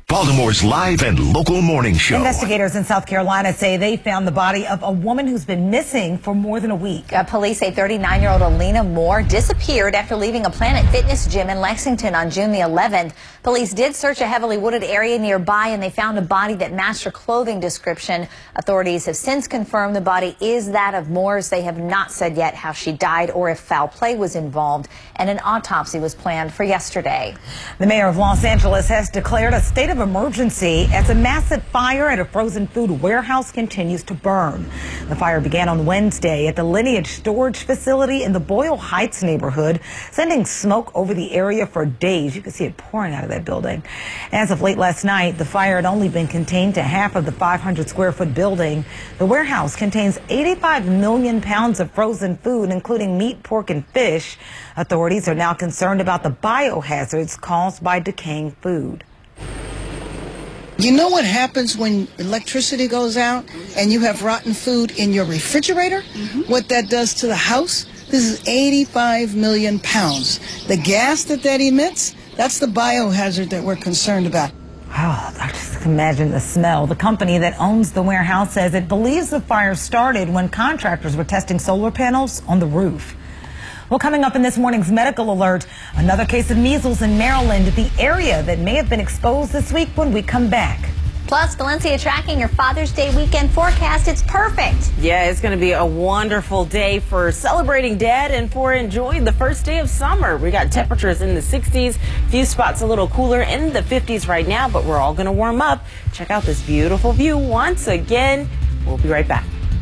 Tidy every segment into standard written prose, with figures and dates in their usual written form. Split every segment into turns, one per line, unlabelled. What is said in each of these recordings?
Baltimore's live and local morning show.
Investigators in South Carolina say they found the body of a woman who's been missing for more than a week.
Police say 39-year-old Alina Moore disappeared after leaving a Planet Fitness gym in Lexington on June the 11th. Police did search a heavily wooded area nearby, and they found a body that matched her clothing description. Authorities have since confirmed the body is that of Moore's. They have not said yet how she died or if foul play was involved, and an autopsy was planned for yesterday.
The mayor of Los Angeles has declared a state of emergency as a massive fire at a frozen food warehouse continues to burn. The fire began on Wednesday at the Lineage storage facility in the Boyle Heights neighborhood, sending smoke over the area for days. You can see it pouring out of that building. As of late last night, the fire had only been contained to half of the 500 square foot building. The warehouse contains 85 million pounds of frozen food, including meat, pork, and fish. Authorities are now concerned about the biohazards caused by decaying food.
You know what happens when electricity goes out and you have rotten food in your refrigerator? What that does to the house? This is 85 million pounds. The gas that emits, that's the biohazard that we're concerned about.
Oh, I just imagine the smell. The company that owns the warehouse says it believes the fire started when contractors were testing solar panels on the roof. Well, coming up in this morning's medical alert, another case of measles in Maryland, the area that may have been exposed this week when we come back.
Plus, Valencia tracking your Father's Day weekend forecast. It's perfect.
Yeah, it's going to be a wonderful day for celebrating Dad and for enjoying the first day of summer. We got temperatures in the 60s, few spots a little cooler in the 50s right now, but we're all going to warm up. Check out this beautiful view once again. We'll be right back.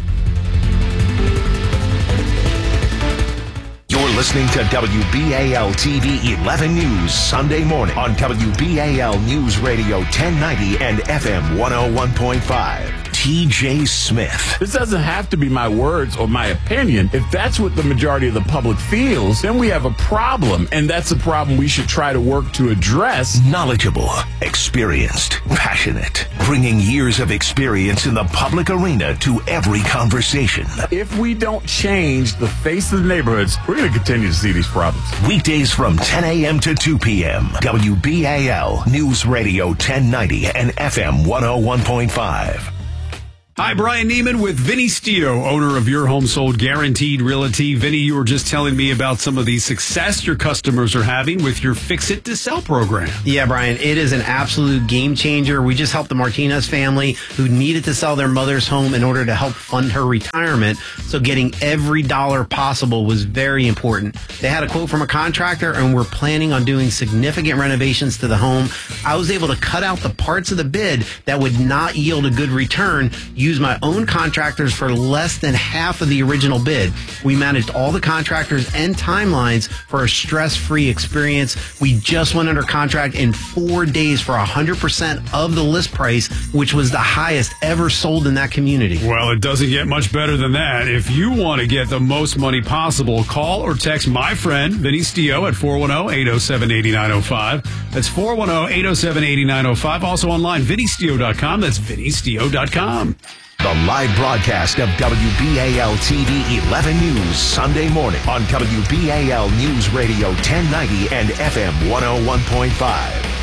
You're listening to WBAL TV 11 News Sunday morning on WBAL News Radio 1090 and FM 101.5. TJ Smith.
This doesn't have to be my words or my opinion. If that's what the majority of the public feels, then we have a problem, and that's a problem we should try to work to address.
Knowledgeable, experienced, passionate, bringing years of experience in the public arena to every conversation.
If we don't change the face of the neighborhoods, we're going to continue to see these problems.
Weekdays from 10 a.m. to 2 p.m. WBAL News Radio 1090 and FM 101.5.
Hi, Brian Neiman with Vinny Stio, owner of Your Home Sold Guaranteed Realty. Vinny, you were just telling me about some of the success your customers are having with your Fix It to Sell program.
Yeah, Brian, it is an absolute game changer. We just helped the Martinez family who needed to sell their mother's home in order to help fund her retirement. So getting every dollar possible was very important. They had a quote from a contractor and were planning on doing significant renovations to the home. I was able to cut out the parts of the bid that would not yield a good return, use my own contractors for less than half of the original bid. We managed all the contractors and timelines for a stress-free experience. We just went under contract in 4 days for 100% of the list price, which was the highest ever sold in that community.
Well, it doesn't get much better than that. If you want to get the most money possible, call or text my friend, Vinny Stio, at 410-807-8905. That's 410-807-8905. Also online, vinnystio.com. That's vinnystio.com.
The live broadcast of WBAL TV 11 News Sunday morning on WBAL News Radio 1090 and FM 101.5.